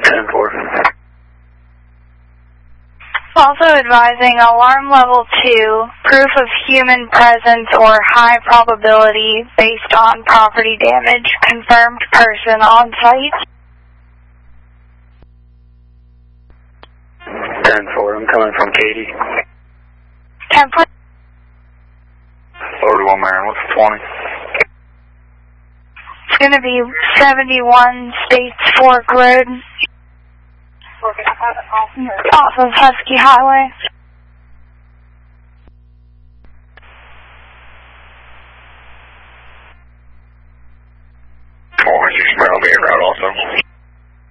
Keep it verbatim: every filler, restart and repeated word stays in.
ten four. Also advising alarm level two, proof of human presence or high probability based on property damage, confirmed person on site. ten four, I'm coming from Katy. ten four. forty-one Marin, what's the twenty? It's going to be seventy-one States Fork Road. Off of Husky Highway.